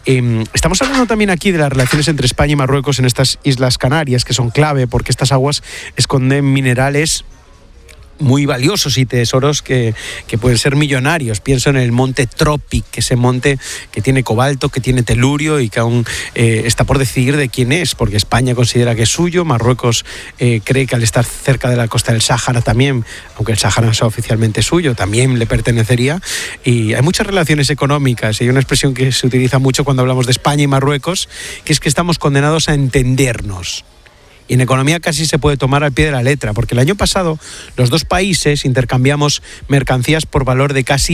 Estamos hablando también aquí de las relaciones entre España y Marruecos en estas Islas Canarias, que son clave porque estas aguas esconden minerales muy valiosos y tesoros que pueden ser millonarios. Pienso en el monte Tropic, que ese monte que tiene cobalto, que tiene telurio y que aún está por decidir de quién es, porque España considera que es suyo, Marruecos cree que al estar cerca de la costa del Sáhara también, aunque el Sáhara no sea oficialmente suyo, también le pertenecería. Y hay muchas relaciones económicas, y hay una expresión que se utiliza mucho cuando hablamos de España y Marruecos, que es que estamos condenados a entendernos. Y en economía casi se puede tomar al pie de la letra, porque el año pasado los dos países intercambiamos mercancías por valor de casi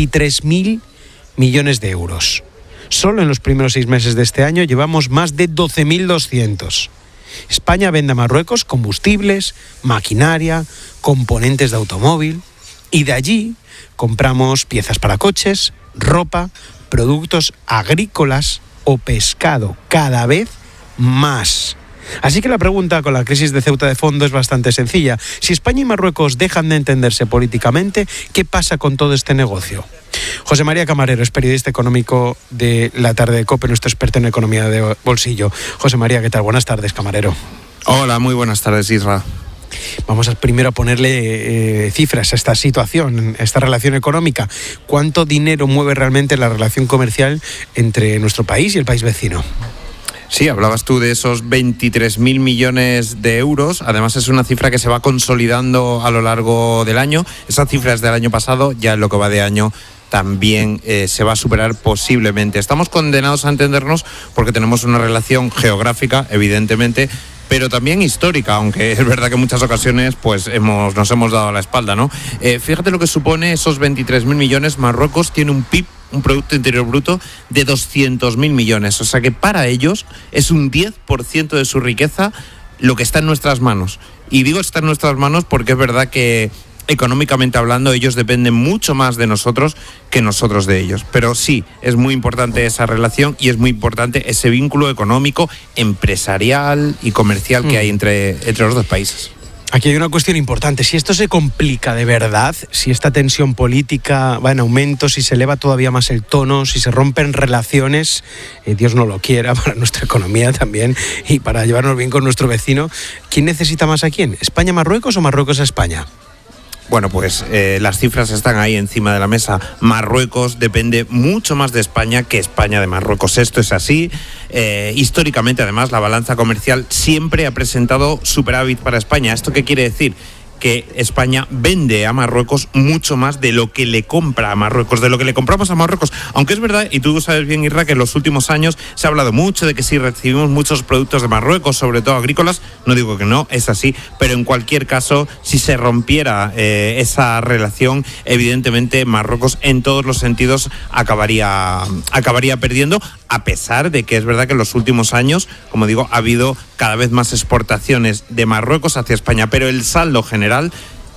23.000 millones de euros. Solo en los primeros 6 meses de este año llevamos más de 12.200. España vende a Marruecos combustibles, maquinaria, componentes de automóvil, y de allí compramos piezas para coches, ropa, productos agrícolas o pescado, cada vez más. Así que la pregunta con la crisis de Ceuta de fondo es bastante sencilla. Si España y Marruecos dejan de entenderse políticamente, ¿qué pasa con todo este negocio? José María Camarero es periodista económico de La Tarde de COPE, nuestro experto en economía de bolsillo. José María, ¿qué tal? Buenas tardes, Camarero. Hola, muy buenas tardes, Isra. Vamos primero a ponerle cifras a esta situación, a esta relación económica. ¿Cuánto dinero mueve realmente la relación comercial entre nuestro país y el país vecino? Sí, hablabas tú de esos 23.000 millones de euros. Además, es una cifra que se va consolidando a lo largo del año. Esa cifra es del año pasado, ya en lo que va de año también se va a superar posiblemente. Estamos condenados a entendernos porque tenemos una relación geográfica, evidentemente, pero también histórica, aunque es verdad que en muchas ocasiones pues nos hemos dado la espalda, ¿no? Fíjate lo que supone esos 23.000 millones. Marruecos tiene un PIB, un Producto Interior Bruto, de 200.000 millones. O sea que para ellos es un 10% de su riqueza lo que está en nuestras manos. Y digo está en nuestras manos porque es verdad que económicamente hablando ellos dependen mucho más de nosotros que nosotros de ellos. Pero sí, es muy importante esa relación y es muy importante ese vínculo económico, empresarial y comercial que hay entre los dos países. Aquí hay una cuestión importante. Si esto se complica de verdad, si esta tensión política va en aumento, si se eleva todavía más el tono, si se rompen relaciones, Dios no lo quiera, para nuestra economía también y para llevarnos bien con nuestro vecino, ¿quién necesita más a quién? ¿España a Marruecos o Marruecos a España? Bueno, pues las cifras están ahí encima de la mesa. Marruecos depende mucho más de España que España de Marruecos. Esto es así. Históricamente, además, la balanza comercial siempre ha presentado superávit para España. ¿Esto qué quiere decir? Que España vende a Marruecos mucho más de lo que le compra a Marruecos, de lo que le compramos a Marruecos. Aunque es verdad, y tú sabes bien, Isra, que en los últimos años se ha hablado mucho de que sí recibimos muchos productos de Marruecos, sobre todo agrícolas. No digo que no, es así, pero en cualquier caso, si se rompiera esa relación, evidentemente Marruecos en todos los sentidos acabaría perdiendo, a pesar de que es verdad que en los últimos años, como digo, ha habido cada vez más exportaciones de Marruecos hacia España, pero el saldo general,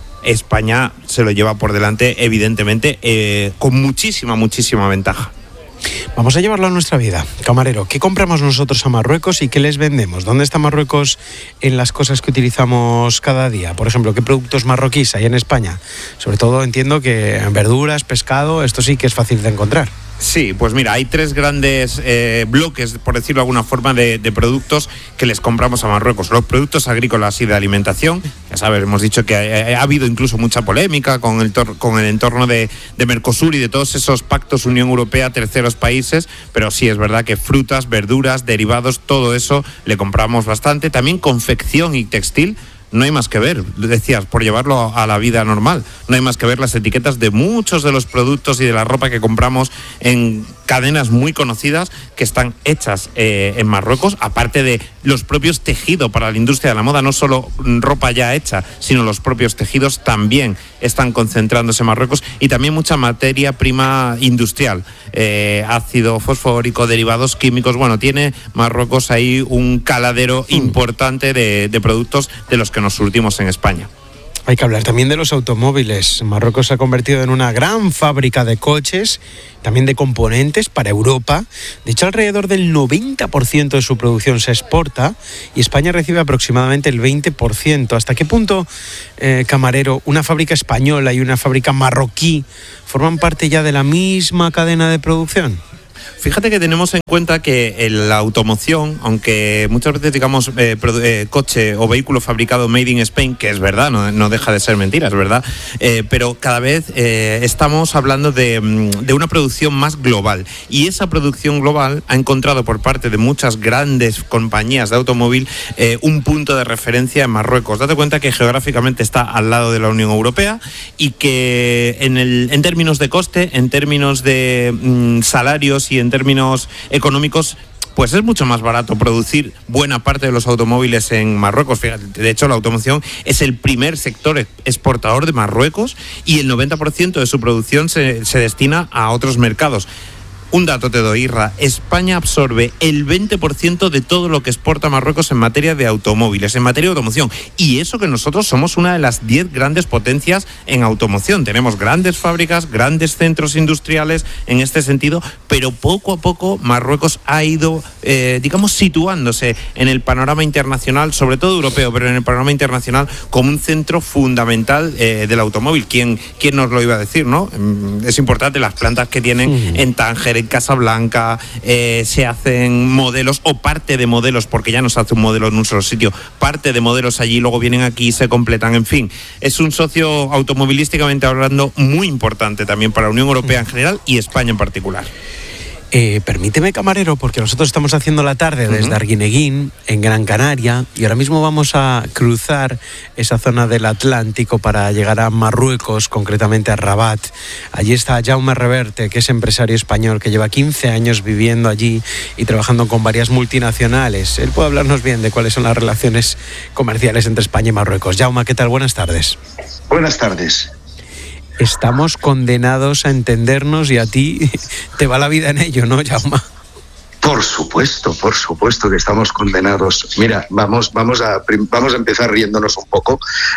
España se lo lleva por delante, evidentemente, con muchísima ventaja. Vamos a llevarlo a nuestra vida. Camarero, ¿qué compramos nosotros a Marruecos y qué les vendemos? ¿Dónde está Marruecos en las cosas que utilizamos cada día? Por ejemplo, ¿qué productos marroquíes hay en España? Sobre todo entiendo que verduras, pescado, esto sí que es fácil de encontrar. Sí, pues mira, hay 3 grandes bloques, por decirlo de alguna forma, de productos que les compramos a Marruecos. Los productos agrícolas y de alimentación. Ya sabes, hemos dicho que ha habido incluso mucha polémica con el entorno de Mercosur y de todos esos pactos Unión Europea, terceros países, pero sí es verdad que frutas, verduras, derivados, todo eso le compramos bastante. También confección y textil. No hay más que ver, decías, por llevarlo a la vida normal, no hay más que ver las etiquetas de muchos de los productos y de la ropa que compramos en cadenas muy conocidas que están hechas en Marruecos, aparte de los propios tejidos para la industria de la moda, no solo ropa ya hecha, sino los propios tejidos también están concentrándose en Marruecos, y también mucha materia prima industrial, ácido fosfórico, derivados químicos. Bueno, tiene Marruecos ahí un caladero importante de productos de los que nos surtimos en España. Hay que hablar también de los automóviles. Marruecos se ha convertido en una gran fábrica de coches, también de componentes para Europa. De hecho, alrededor del 90% de su producción se exporta y España recibe aproximadamente el 20%. ¿Hasta qué punto, Camarero, una fábrica española y una fábrica marroquí forman parte ya de la misma cadena de producción? Fíjate que tenemos en cuenta que la automoción, aunque muchas veces digamos coche o vehículo fabricado made in Spain, que es verdad, no deja de ser mentira, es verdad, pero cada vez estamos hablando de una producción más global, y esa producción global ha encontrado por parte de muchas grandes compañías de automóvil un punto de referencia en Marruecos. Date cuenta que geográficamente está al lado de la Unión Europea y que en términos de coste, en términos de salarios y en términos económicos, pues es mucho más barato producir buena parte de los automóviles en Marruecos. Fíjate, de hecho, la automoción es el primer sector exportador de Marruecos y el 90% de su producción se destina a otros mercados. Un dato te doy, Irra. España absorbe el 20% de todo lo que exporta Marruecos en materia de automóviles, en materia de automoción. Y eso que nosotros somos una de las 10 grandes potencias en automoción. Tenemos grandes fábricas, grandes centros industriales en este sentido, pero poco a poco Marruecos ha ido, situándose en el panorama internacional, sobre todo europeo, pero en el panorama internacional como un centro fundamental del automóvil. ¿Quién nos lo iba a decir, no? Es importante las plantas que tienen en Tánger, en Casablanca, se hacen modelos o parte de modelos, porque ya no se hace un modelo en un solo sitio, parte de modelos allí, luego vienen aquí y se completan. En fin, es un socio automovilísticamente hablando muy importante también para la Unión Europea en general y España en particular. Permíteme, camarero, porque nosotros estamos haciendo la tarde desde Arguineguín, en Gran Canaria, y ahora mismo vamos a cruzar esa zona del Atlántico para llegar a Marruecos, concretamente a Rabat. Allí está Jaume Reverte, que es empresario español, que lleva 15 años viviendo allí y trabajando con varias multinacionales. Él puede hablarnos bien de cuáles son las relaciones comerciales entre España y Marruecos. Jaume, ¿qué tal? Buenas tardes. Buenas tardes. Estamos condenados a entendernos y a ti te va la vida en ello, ¿no, Jaume? Por supuesto que estamos condenados. Mira, vamos a empezar riéndonos un poco.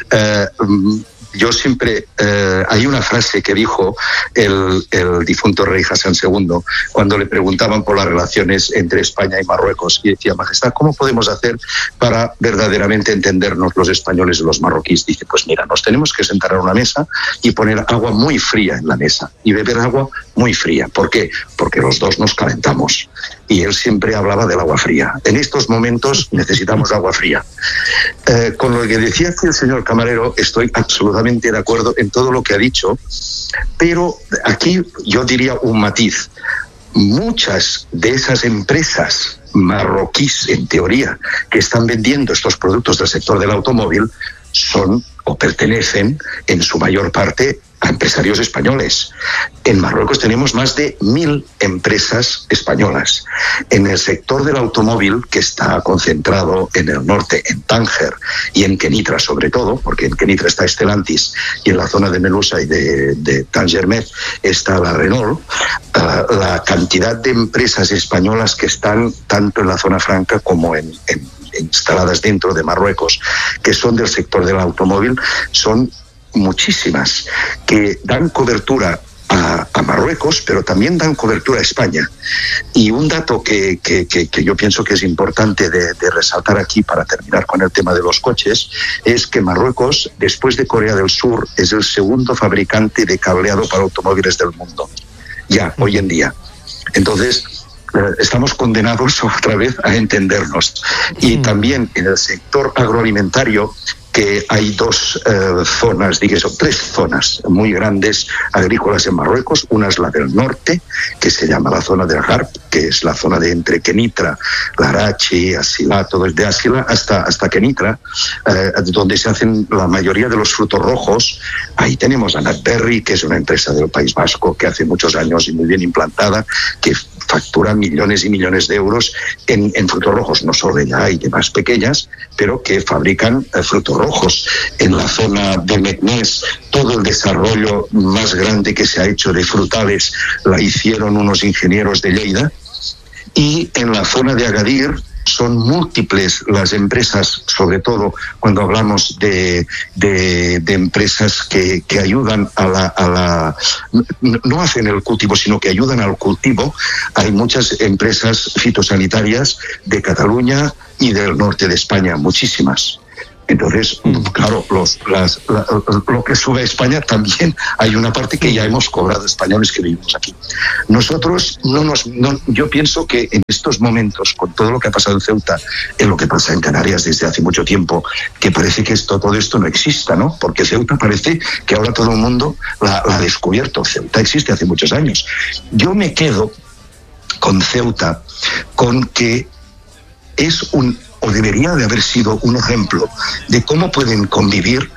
Yo siempre, hay una frase que dijo el difunto rey Hassan II cuando le preguntaban por las relaciones entre España y Marruecos, y decía: Majestad, ¿cómo podemos hacer para verdaderamente entendernos los españoles y los marroquíes? Dice: pues mira, nos tenemos que sentar a una mesa y poner agua muy fría en la mesa y beber agua muy fría. ¿Por qué? Porque los dos nos calentamos. Y él siempre hablaba del agua fría. En estos momentos necesitamos agua fría. Con lo que decía aquí el señor camarero, estoy absolutamente de acuerdo en todo lo que ha dicho, pero aquí yo diría un matiz. Muchas de esas empresas marroquíes, en teoría, que están vendiendo estos productos del sector del automóvil, son o pertenecen en su mayor parte a empresarios españoles. En Marruecos tenemos más de 1.000 empresas españolas. En el sector del automóvil, que está concentrado en el norte, en Tánger y en Kenitra sobre todo, porque en Kenitra está Stellantis y en la zona de Melusa y de Tangermet está la Renault, la cantidad de empresas españolas que están tanto en la zona franca como instaladas dentro de Marruecos, que son del sector del automóvil, son muchísimas, que dan cobertura a Marruecos, pero también dan cobertura a España. Y un dato que yo pienso que es importante de resaltar aquí para terminar con el tema de los coches, es que Marruecos, después de Corea del Sur, es el segundo fabricante de cableado para automóviles del mundo, ya, hoy en día. Entonces, estamos condenados otra vez a entendernos. Y también en el sector agroalimentario, que hay tres zonas muy grandes agrícolas en Marruecos. Una es la del norte, que se llama la zona del Harb, que es la zona de entre Kenitra, Larachi, Asila, todo desde Asila hasta Kenitra, donde se hacen la mayoría de los frutos rojos. Ahí tenemos a Natberry, que es una empresa del País Vasco que hace muchos años y muy bien implantada, que factura millones y millones de euros en frutos rojos, no solo ya hay de más pequeñas, pero que fabrican frutos rojos. En la zona de Meknès, todo el desarrollo más grande que se ha hecho de frutales la hicieron unos ingenieros de Lleida. Y en la zona de Agadir son múltiples las empresas, sobre todo cuando hablamos de empresas que ayudan no hacen el cultivo, sino que ayudan al cultivo. Hay muchas empresas fitosanitarias de Cataluña y del norte de España, muchísimas. Entonces, claro, lo que sube a España también hay una parte que ya hemos cobrado españoles que vivimos aquí. Nosotros yo pienso que en estos momentos, con todo lo que ha pasado en Ceuta, en lo que pasa en Canarias desde hace mucho tiempo, que parece que todo esto no exista, ¿no? Porque Ceuta parece que ahora todo el mundo la ha descubierto. Ceuta existe hace muchos años. Yo me quedo con Ceuta, con que es o debería de haber sido un ejemplo de cómo pueden convivir,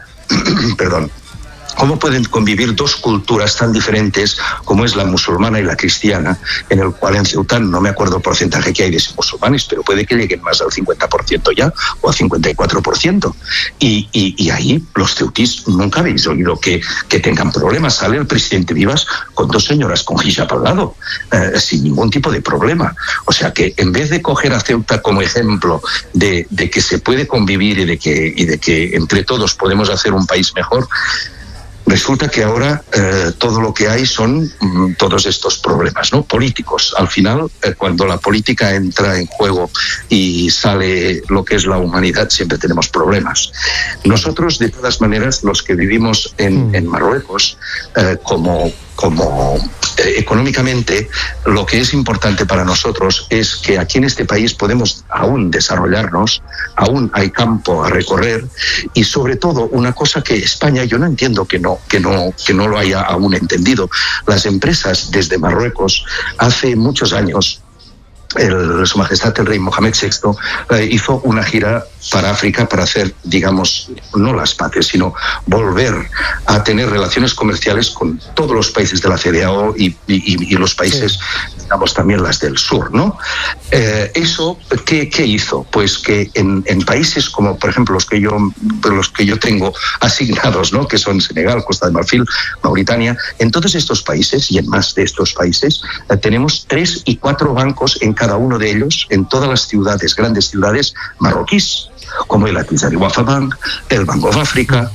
cómo pueden convivir dos culturas tan diferentes como es la musulmana y la cristiana, en el cual en Ceuta no me acuerdo el porcentaje que hay de musulmanes, pero puede que lleguen más al 50% ya, o al 54%. Y ahí los ceutís nunca habéis oído que tengan problemas. Sale el presidente Vivas con dos señoras con hijab al lado, sin ningún tipo de problema. O sea que en vez de coger a Ceuta como ejemplo de que se puede convivir y de que entre todos podemos hacer un país mejor, resulta que ahora todo lo que hay son todos estos problemas, ¿no? Políticos. Al final, cuando la política entra en juego y sale lo que es la humanidad, siempre tenemos problemas. Nosotros, de todas maneras, los que vivimos en Marruecos, como económicamente, lo que es importante para nosotros es que aquí en este país podemos aún desarrollarnos, aún hay campo a recorrer, y sobre todo una cosa que España, yo no entiendo que no lo haya aún entendido. Las empresas desde Marruecos hace muchos años, Su Majestad el Rey Mohamed VI hizo una gira para África para hacer, digamos, no las paces, sino volver a tener relaciones comerciales con todos los países de la CEDEAO y los países, digamos, también las del sur, ¿no? Eso, ¿qué hizo? Pues que en países como, por ejemplo, los que yo tengo asignados, ¿no? Que son Senegal, Costa de Marfil, Mauritania, en todos estos países y en más de estos países tenemos 3 y 4 bancos en cada uno de ellos, en todas las ciudades, grandes ciudades marroquíes, como el Atizari Wafa Bank, el Bank of Africa.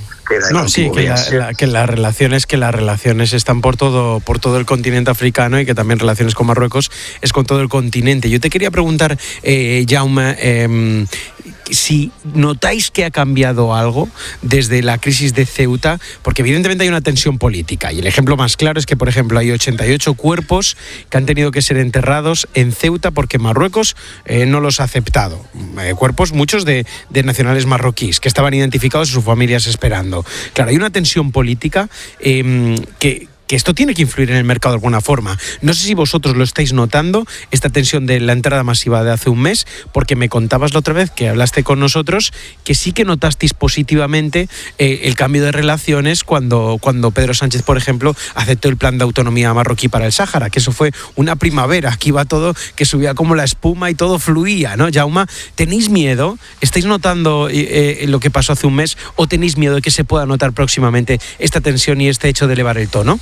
Que las relaciones están por todo el continente africano, y que también relaciones con Marruecos es con todo el continente. Yo te quería preguntar, Jaume, si notáis que ha cambiado algo desde la crisis de Ceuta, porque evidentemente hay una tensión política, y el ejemplo más claro es que, por ejemplo, hay 88 cuerpos que han tenido que ser enterrados en Ceuta porque Marruecos no los ha aceptado. Cuerpos, muchos de nacionales marroquíes, que estaban identificados y sus familias esperando. Claro, hay una tensión política que esto tiene que influir en el mercado de alguna forma. No sé si vosotros lo estáis notando, esta tensión de la entrada masiva de hace un mes, porque me contabas la otra vez que hablaste con nosotros que sí que notasteis positivamente el cambio de relaciones cuando Pedro Sánchez, por ejemplo, aceptó el plan de autonomía marroquí para el Sáhara, que eso fue una primavera. Aquí iba todo, que subía como la espuma y todo fluía, ¿no? Jaume, ¿tenéis miedo? ¿Estáis notando lo que pasó hace un mes, o tenéis miedo de que se pueda notar próximamente esta tensión y este hecho de elevar el tono?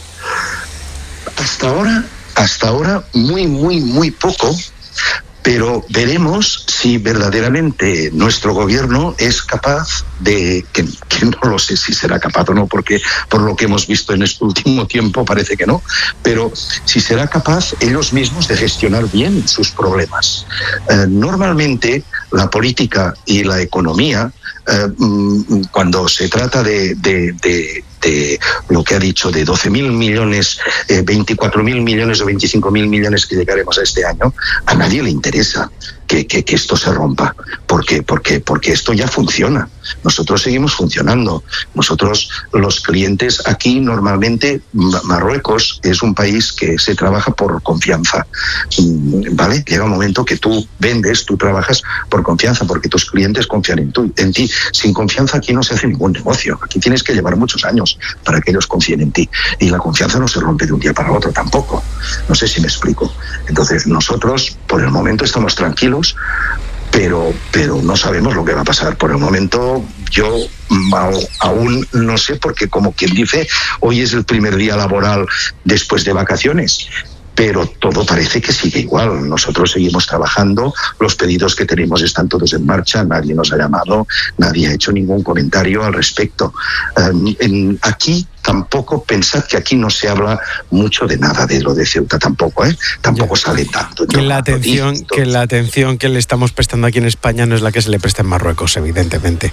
Hasta ahora muy poco, pero veremos si verdaderamente nuestro gobierno es capaz de, que no lo sé si será capaz o no, porque por lo que hemos visto en este último tiempo parece que no, pero si será capaz ellos mismos de gestionar bien sus problemas. Normalmente la política y la economía, cuando se trata de lo que ha dicho, de 12.000 millones, 24.000 millones o 25.000 millones que llegaremos a este año, a nadie le interesa que esto se rompa, porque esto ya funciona. Nosotros seguimos funcionando. Nosotros, los clientes aquí, normalmente Marruecos es un país que se trabaja por confianza, ¿vale? Llega un momento que tú vendes, tú trabajas por confianza, porque tus clientes confían en ti. Sin confianza aquí no se hace ningún negocio. Aquí tienes que llevar muchos años para que ellos confíen en ti. Y la confianza no se rompe de un día para otro tampoco. No sé si me explico. Entonces, nosotros, por el momento, estamos tranquilos, pero no sabemos lo que va a pasar. Por el momento, yo aún no sé, porque, como quien dice, hoy es el primer día laboral después de vacaciones. Pero todo parece que sigue igual. Nosotros seguimos trabajando, los pedidos que tenemos están todos en marcha, nadie nos ha llamado, nadie ha hecho ningún comentario al respecto. Aquí tampoco pensad que aquí no se habla mucho de nada de lo de Ceuta, tampoco sale tanto. Que la atención que le estamos prestando aquí en España no es la que se le presta en Marruecos, evidentemente.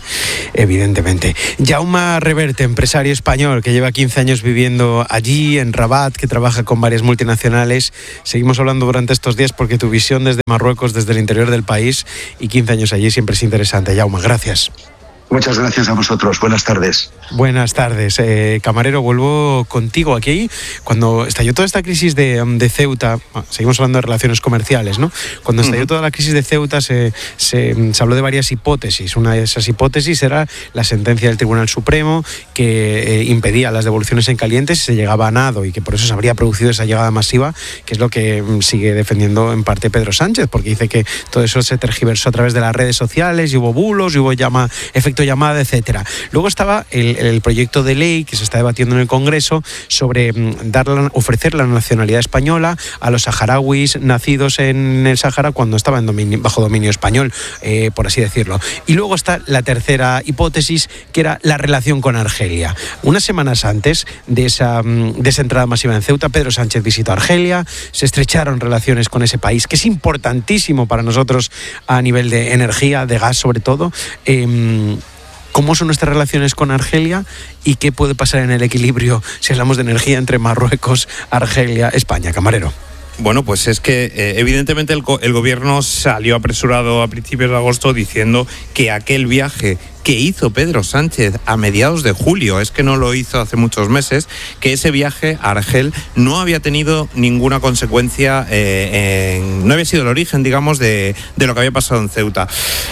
Jaume Reverte, empresario español que lleva 15 años viviendo allí, en Rabat, que trabaja con varias multinacionales. Seguimos hablando durante estos días porque tu visión desde Marruecos, desde el interior del país, y 15 años allí siempre es interesante. Jaume, gracias. Muchas gracias a vosotros. Buenas tardes. Buenas tardes. Camarero, vuelvo contigo. Aquí, cuando estalló toda esta crisis de Ceuta, seguimos hablando de relaciones comerciales, ¿no? Cuando estalló toda la crisis de Ceuta se habló de varias hipótesis. Una de esas hipótesis era la sentencia del Tribunal Supremo que impedía las devoluciones en caliente si se llegaba a nado y que por eso se habría producido esa llegada masiva, que es lo que sigue defendiendo en parte Pedro Sánchez, porque dice que todo eso se tergiversó a través de las redes sociales y hubo bulos y hubo efecto llamada, etcétera. Luego estaba el proyecto de ley que se está debatiendo en el Congreso sobre ofrecer la nacionalidad española a los saharauis nacidos en el Sáhara cuando estaban bajo dominio español, por así decirlo. Y luego está la tercera hipótesis, que era la relación con Argelia. Unas semanas antes de esa entrada masiva en Ceuta, Pedro Sánchez visitó Argelia, se estrecharon relaciones con ese país, que es importantísimo para nosotros a nivel de energía, de gas sobre todo. ¿Cómo son nuestras relaciones con Argelia y qué puede pasar en el equilibrio si hablamos de energía entre Marruecos, Argelia, España? Camarero. Bueno, pues es que evidentemente el gobierno salió apresurado a principios de agosto diciendo que aquel viaje que hizo Pedro Sánchez a mediados de julio, es que no lo hizo hace muchos meses, que ese viaje a Argel no había tenido ninguna consecuencia, no había sido el origen, digamos, de lo que había pasado en Ceuta.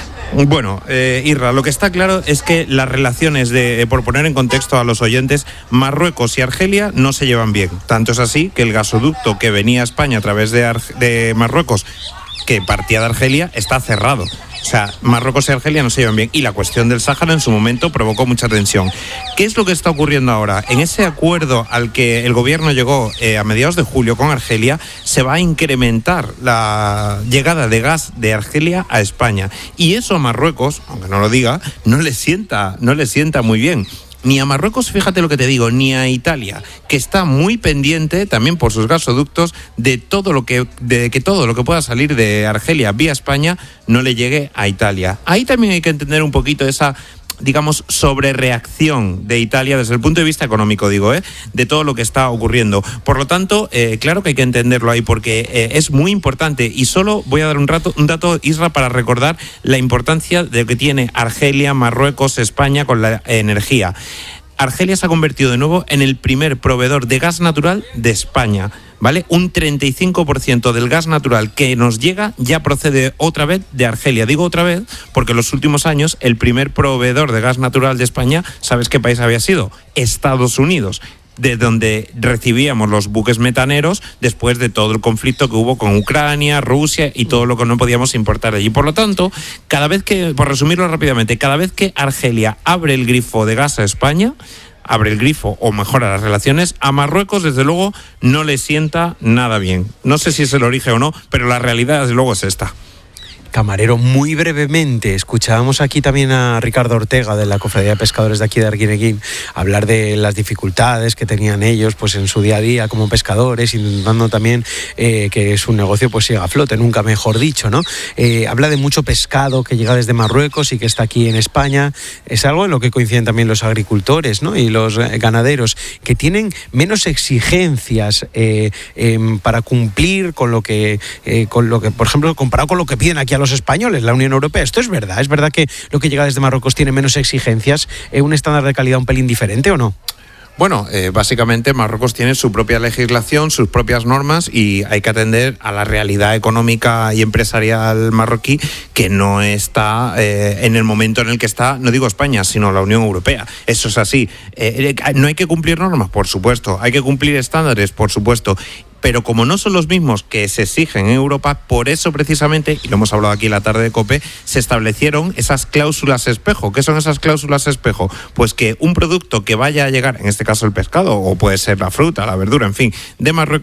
Bueno, Irra, lo que está claro es que las relaciones, por poner en contexto a los oyentes, Marruecos y Argelia no se llevan bien. Tanto es así que el gasoducto que venía a España a través de Marruecos, que partía de Argelia, está cerrado. O sea, Marruecos y Argelia no se llevan bien. Y la cuestión del Sáhara en su momento provocó mucha tensión. ¿Qué es lo que está ocurriendo ahora? En ese acuerdo al que el gobierno llegó a mediados de julio con Argelia, se va a incrementar la llegada de gas de Argelia a España. Y eso a Marruecos, aunque no lo diga, no le sienta muy bien. Ni a Marruecos, fíjate lo que te digo, ni a Italia, que está muy pendiente, también por sus gasoductos, de que todo lo que pueda salir de Argelia vía España no le llegue a Italia. Ahí también hay que entender un poquito esa, digamos, sobrereacción de Italia desde el punto de vista económico, de todo lo que está ocurriendo. Por lo tanto, claro que hay que entenderlo ahí porque es muy importante, y solo voy a dar un dato, Isra, para recordar la importancia de lo que tiene Argelia, Marruecos, España con la energía. Argelia se ha convertido de nuevo en el primer proveedor de gas natural de España, ¿vale? Un 35% del gas natural que nos llega ya procede otra vez de Argelia. Digo otra vez porque en los últimos años el primer proveedor de gas natural de España, ¿sabes qué país había sido? Estados Unidos, de donde recibíamos los buques metaneros después de todo el conflicto que hubo con Ucrania, Rusia y todo lo que no podíamos importar de allí. Por lo tanto, cada vez que, por resumirlo rápidamente, cada vez que Argelia abre el grifo de gas a España, abre el grifo o mejora las relaciones, a Marruecos desde luego no le sienta nada bien. No sé si es el origen o no, pero la realidad desde luego es esta. Camarero, muy brevemente, escuchábamos aquí también a Ricardo Ortega de la Cofradía de Pescadores de aquí de Arguineguín hablar de las dificultades que tenían ellos pues en su día a día como pescadores, intentando también que su negocio pues siga a flote, nunca mejor dicho, ¿no? Habla de mucho pescado que llega desde Marruecos y que está aquí en España. Es algo en lo que coinciden también los agricultores, ¿no? Y los ganaderos, que tienen menos exigencias para cumplir con lo que, por ejemplo, comparado con lo que piden aquí a los españoles, la Unión Europea. ¿Esto es verdad que lo que llega desde Marruecos tiene menos exigencias, un estándar de calidad un pelín diferente o no? Bueno, básicamente Marruecos tiene su propia legislación, sus propias normas, y hay que atender a la realidad económica y empresarial marroquí, que no está en el momento en el que está, no digo España, sino la Unión Europea. Eso es así. ¿No hay que cumplir normas? Por supuesto. ¿Hay que cumplir estándares? Por supuesto. Pero como no son los mismos que se exigen en Europa, por eso precisamente, y lo hemos hablado aquí en la tarde de COPE, se establecieron esas cláusulas espejo. ¿Qué son esas cláusulas espejo? Pues que un producto que vaya a llegar, en este caso el pescado, o puede ser la fruta, la verdura, en fin, de Marruecos,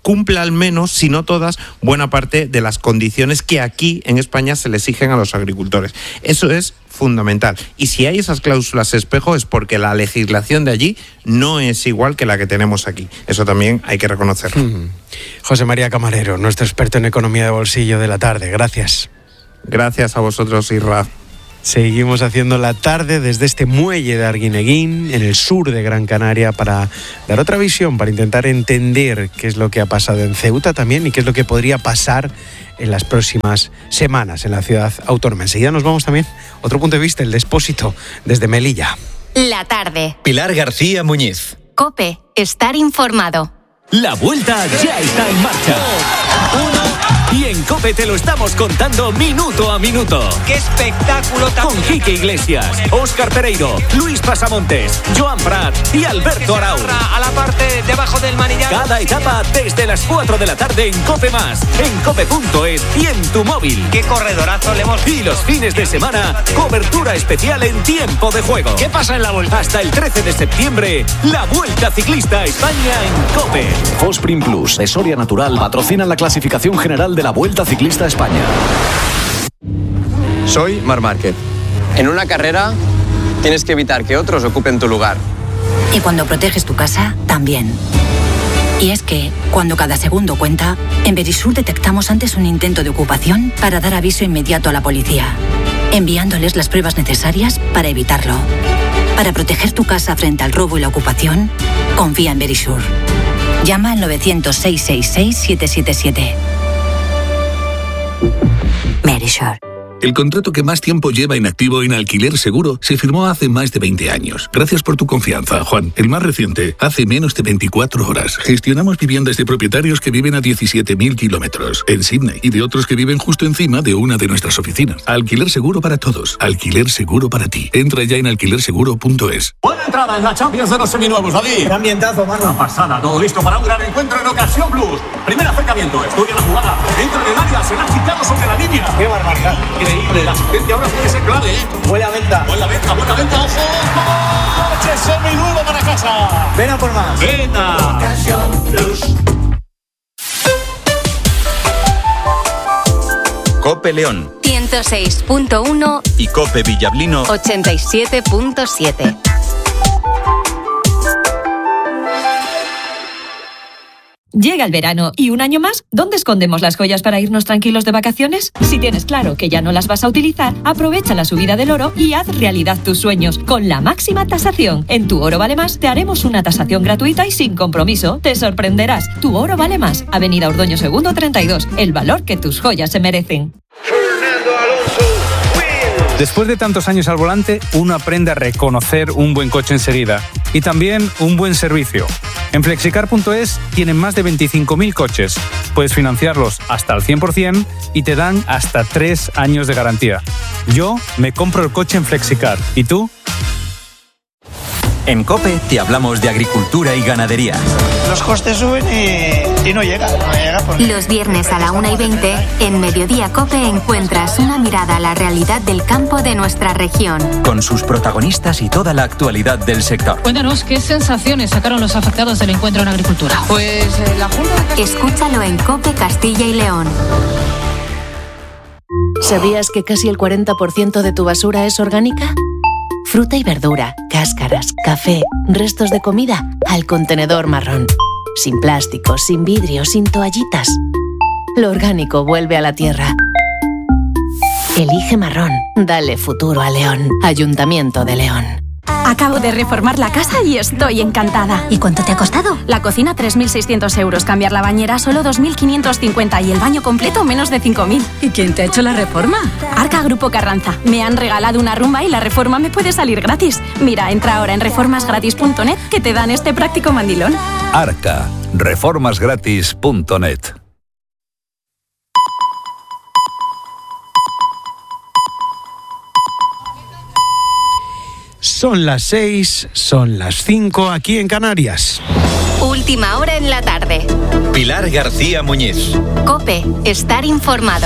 cumpla al menos, si no todas, buena parte de las condiciones que aquí en España se le exigen a los agricultores. Eso es fundamental. Y si hay esas cláusulas espejo es porque la legislación de allí no es igual que la que tenemos aquí. Eso también hay que reconocerlo. José María Camarero, nuestro experto en economía de bolsillo de la tarde. Gracias. Gracias a vosotros, Isra. Seguimos haciendo la tarde desde este muelle de Arguineguín, en el sur de Gran Canaria, para dar otra visión, para intentar entender qué es lo que ha pasado en Ceuta también y qué es lo que podría pasar en las próximas semanas en la ciudad autónoma. Enseguida nos vamos también a otro punto de vista, el de Expósito, desde Melilla. La tarde. Pilar García Muñiz. COPE, estar informado. La vuelta ya está en marcha. Y en COPE te lo estamos contando minuto a minuto. ¡Qué espectáculo! Con Quique Iglesias, Óscar Pereiro, Luis Pasamontes, Joan Prat y Alberto Arau. A la parte debajo del manillar. Cada etapa desde las 4 de la tarde en COPE+, en cope.es y en tu móvil. ¡Qué corredorazo le hemos... Y los fines de semana, cobertura especial en tiempo de juego. ¿Qué pasa en la vuelta? Hasta el 13 de septiembre, la Vuelta Ciclista a España en COPE. Fosprin Plus de Soria Natural patrocinan la clasificación general de la Vuelta Ciclista a España. Soy Marc Márquez. En una carrera tienes que evitar que otros ocupen tu lugar. Y cuando proteges tu casa, también. Y es que, cuando cada segundo cuenta, en Verisur detectamos antes un intento de ocupación para dar aviso inmediato a la policía, enviándoles las pruebas necesarias para evitarlo. Para proteger tu casa frente al robo y la ocupación, confía en Verisur. Llama al 900-666-777. Verisur. El contrato que más tiempo lleva inactivo en Alquiler Seguro se firmó hace más de 20 años. Gracias por tu confianza, Juan. El más reciente, hace menos de 24 horas. Gestionamos viviendas de propietarios que viven a 17.000 kilómetros en Sydney y de otros que viven justo encima de una de nuestras oficinas. Alquiler Seguro para todos. Alquiler Seguro para ti. Entra ya en alquilerseguro.es. Buena entrada en la Champions de los seminuevos, David. Qué ambientazo, mano. Una pasada, todo listo para un gran encuentro en Ocasión Plus. Primer acercamiento, estudia la jugada. Entra en el área, se la ha quitado sobre la línea. Qué barbaridad. Increíble, la asistencia ahora puede ser clave, ¿eh? Buena venta. Buena venta, ojo. ¡Coche seminuevo para casa! Ven a por más. Venta. Ocasión Plus. COPE León 106.1 y COPE Villablino 87.7. Llega el verano y un año más, ¿dónde escondemos las joyas para irnos tranquilos de vacaciones? Si tienes claro que ya no las vas a utilizar, aprovecha la subida del oro y haz realidad tus sueños con la máxima tasación. En Tu Oro Vale Más te haremos una tasación gratuita y sin compromiso. Te sorprenderás. Tu Oro Vale Más. Avenida Ordoño Segundo 32. El valor que tus joyas se merecen. Después de tantos años al volante, uno aprende a reconocer un buen coche enseguida y también un buen servicio. En Flexicar.es tienen más de 25.000 coches. Puedes financiarlos hasta al 100% y te dan hasta 3 años de garantía. Yo me compro el coche en Flexicar. ¿Y tú? En COPE te hablamos de agricultura y ganadería. Los costes suben y no llega. Los viernes a la 1:20, en Mediodía COPE encuentras una mirada a la realidad del campo de nuestra región. Con sus protagonistas y toda la actualidad del sector. Cuéntanos, ¿qué sensaciones sacaron los afectados del encuentro en agricultura? Pues la Junta... Escúchalo en COPE Castilla y León. ¿Sabías que casi el 40% de tu basura es orgánica? Fruta y verdura, cáscaras, café, restos de comida, al contenedor marrón. Sin plástico, sin vidrio, sin toallitas. Lo orgánico vuelve a la tierra. Elige marrón. Dale futuro a León. Ayuntamiento de León. Acabo de reformar la casa y estoy encantada. ¿Y cuánto te ha costado? La cocina 3.600 euros, cambiar la bañera solo 2.550 y el baño completo menos de 5.000. ¿Y quién te ha hecho la reforma? Arca Grupo Carranza. Me han regalado una rumba y la reforma me puede salir gratis. Mira, entra ahora en reformasgratis.net que te dan este práctico mandilón. Arca. Reformasgratis.net. Son las 6, son las 5 aquí en Canarias. Última hora en la tarde. Pilar García Muñiz. COPE, estar informado.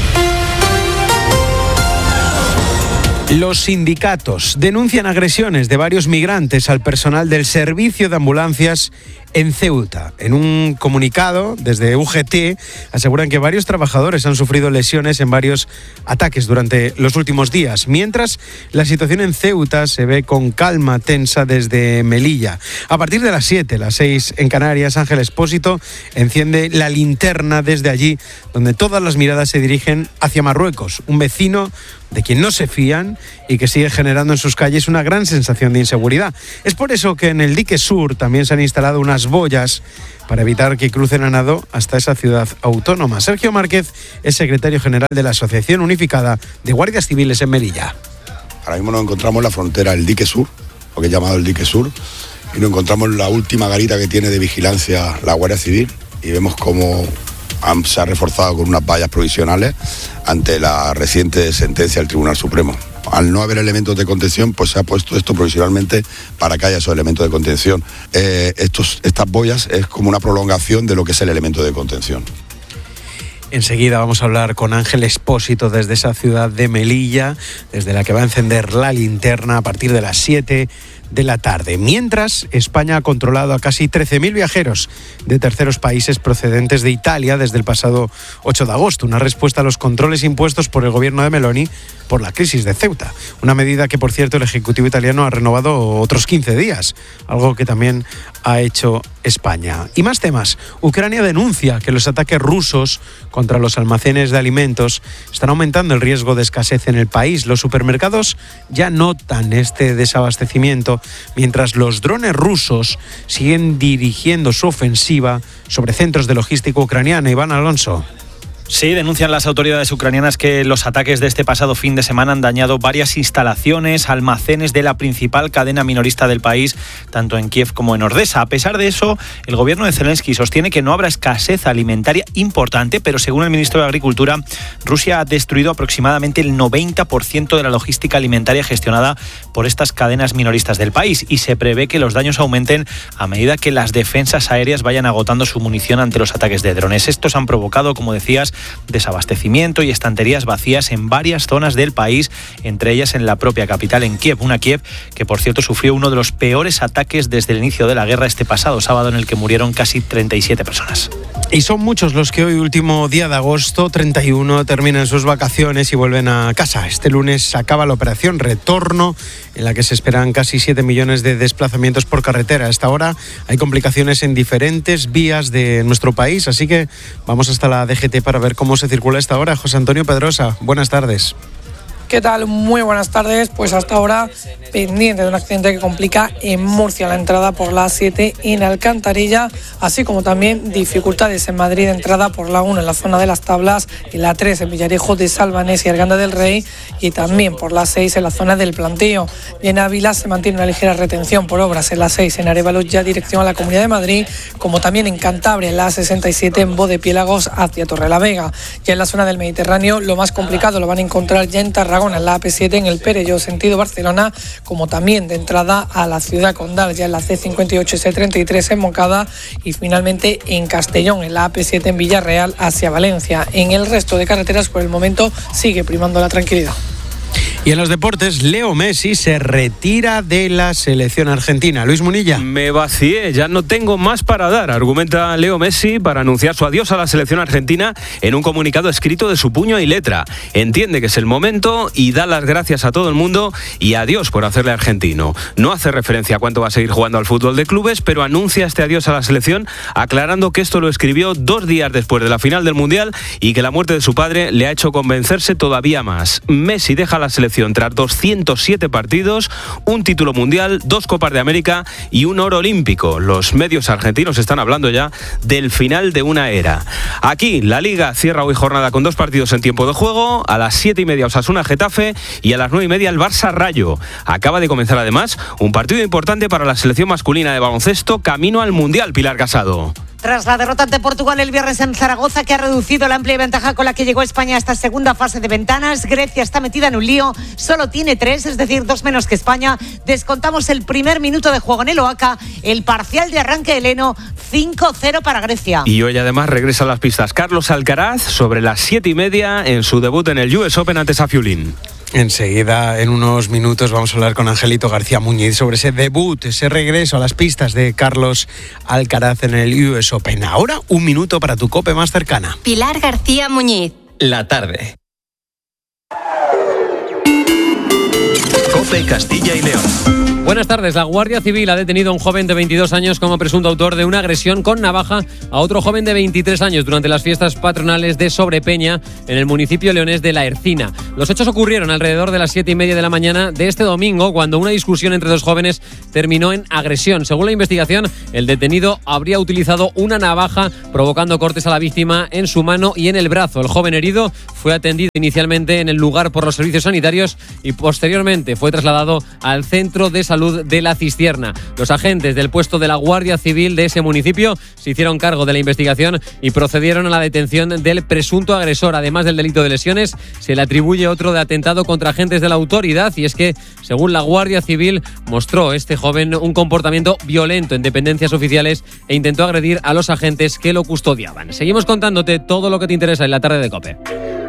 Los sindicatos denuncian agresiones de varios migrantes al personal del servicio de ambulancias en Ceuta. En un comunicado desde UGT aseguran que varios trabajadores han sufrido lesiones en varios ataques durante los últimos días, mientras la situación en Ceuta se ve con calma tensa desde Melilla. A partir de las 7, las 6 en Canarias, Ángel Expósito enciende la linterna desde allí, donde todas las miradas se dirigen hacia Marruecos, un vecino de quien no se fían y que sigue generando en sus calles una gran sensación de inseguridad. Es por eso que en el dique sur también se han instalado unas boyas para evitar que crucen a nado hasta esa ciudad autónoma. Sergio Márquez es secretario general de la Asociación Unificada de Guardias Civiles en Melilla. Ahora mismo nos encontramos en la frontera del dique sur, lo que es llamado el dique sur, y nos encontramos en la última garita que tiene de vigilancia la Guardia Civil, y vemos cómo se ha reforzado con unas vallas provisionales ante la reciente sentencia del Tribunal Supremo. Al no haber elementos de contención, pues se ha puesto esto provisionalmente para que haya esos elementos de contención. Estas boyas es como una prolongación de lo que es el elemento de contención. Enseguida vamos a hablar con Ángel Expósito desde esa ciudad de Melilla, desde la que va a encender la linterna a partir de las 7 de la tarde. Mientras, España ha controlado a casi 13.000 viajeros de terceros países procedentes de Italia desde el pasado 8 de agosto, una respuesta a los controles impuestos por el gobierno de Meloni por la crisis de Ceuta. Una medida que, por cierto, el Ejecutivo italiano ha renovado otros 15 días, algo que también ha hecho España. Y más temas. Ucrania denuncia que los ataques rusos contra los almacenes de alimentos están aumentando el riesgo de escasez en el país. Los supermercados ya notan este desabastecimiento, mientras los drones rusos siguen dirigiendo su ofensiva sobre centros de logística ucraniana. Iván Alonso. Sí, denuncian las autoridades ucranianas que los ataques de este pasado fin de semana han dañado varias instalaciones, almacenes de la principal cadena minorista del país, tanto en Kiev como en Odesa. A pesar de eso, el gobierno de Zelensky sostiene que no habrá escasez alimentaria importante, pero según el ministro de Agricultura, Rusia ha destruido aproximadamente el 90% de la logística alimentaria gestionada por estas cadenas minoristas del país, y se prevé que los daños aumenten a medida que las defensas aéreas vayan agotando su munición ante los ataques de drones. Estos han provocado, como decías, desabastecimiento y estanterías vacías en varias zonas del país, entre ellas en la propia capital, en Kiev. Una Kiev que, por cierto, sufrió uno de los peores ataques desde el inicio de la guerra este pasado sábado, en el que murieron casi 37 personas. Y son muchos los que hoy, último día de agosto, 31, terminan sus vacaciones y vuelven a casa. Este lunes acaba la operación Retorno, en la que se esperan casi 7 millones de desplazamientos por carretera. A esta hora hay complicaciones en diferentes vías de nuestro país, así que vamos hasta la DGT para ver cómo se circula a esta hora. José Antonio Pedrosa, buenas tardes. ¿Qué tal? Muy buenas tardes. Pues hasta ahora pendiente de un accidente que complica en Murcia la entrada por la A7 en Alcantarilla, así como también dificultades en Madrid, entrada por la 1 en la zona de las Tablas, en la 3 en Villarejo de Salvanés y Arganda del Rey, y también por la 6 en la zona del Plantío. Y en Ávila se mantiene una ligera retención por obras en la 6 en Arévalo, ya dirección a la Comunidad de Madrid, como también en Cantabria en la A67 en Bodepiélagos hacia Torrelavega. Ya en la zona del Mediterráneo lo más complicado lo van a encontrar ya en Tarragona, en la AP7 en el Perelló sentido Barcelona, como también de entrada a la ciudad condal, ya en la C58 C33 en Moncada, y finalmente en Castellón en la AP7 en Villarreal hacia Valencia. En el resto de carreteras por el momento sigue primando la tranquilidad. Y en los deportes, Leo Messi se retira de la selección argentina. Luis Munilla. Me vacié, ya no tengo más para dar, argumenta Leo Messi para anunciar su adiós a la selección argentina en un comunicado escrito de su puño y letra. Entiende que es el momento y da las gracias a todo el mundo y adiós por hacerle argentino. No hace referencia a cuánto va a seguir jugando al fútbol de clubes, pero anuncia este adiós a la selección, aclarando que esto lo escribió 2 días después de la final del Mundial y que la muerte de su padre le ha hecho convencerse todavía más. Messi deja la selección tras 207 partidos, un título mundial, 2 Copas de América y un oro olímpico. Los medios argentinos están hablando ya del final de una era. Aquí la Liga cierra hoy jornada con 2 partidos en tiempo de juego. A las 7:30 Osasuna Getafe y a las 9:30 el Barça Rayo. Acaba de comenzar además un partido importante para la selección masculina de baloncesto, camino al Mundial. Pilar Casado. Tras la derrota ante Portugal el viernes en Zaragoza, que ha reducido la amplia ventaja con la que llegó España a esta segunda fase de ventanas, Grecia está metida en un lío, solo tiene 3, es decir, 2 menos que España. Descontamos el primer minuto de juego en el Oaca, el parcial de arranque de Leno, 5-0 para Grecia. Y hoy además regresa a las pistas Carlos Alcaraz sobre las 7:30 en su debut en el US Open ante Safiulin. Enseguida, en unos minutos, vamos a hablar con Angelito García Muñiz sobre ese debut, ese regreso a las pistas de Carlos Alcaraz en el US Open. Ahora, un minuto para tu COPE más cercana. Pilar García Muñiz. La tarde. COPE Castilla y León. Buenas tardes. La Guardia Civil ha detenido a un joven de 22 años como presunto autor de una agresión con navaja a otro joven de 23 años durante las fiestas patronales de Sobrepeña en el municipio leonés de La Ercina. Los hechos ocurrieron alrededor de las 7:30 de la mañana de este domingo, cuando una discusión entre dos jóvenes terminó en agresión. Según la investigación, el detenido habría utilizado una navaja provocando cortes a la víctima en su mano y en el brazo. El joven herido fue atendido inicialmente en el lugar por los servicios sanitarios y posteriormente fue trasladado al centro de salud de La Cistierna. Los agentes del puesto de la Guardia Civil de ese municipio se hicieron cargo de la investigación y procedieron a la detención del presunto agresor. Además del delito de lesiones, se le atribuye otro de atentado contra agentes de la autoridad, y es que, según la Guardia Civil, mostró este joven un comportamiento violento en dependencias oficiales e intentó agredir a los agentes que lo custodiaban. Seguimos contándote todo lo que te interesa en la tarde de COPE.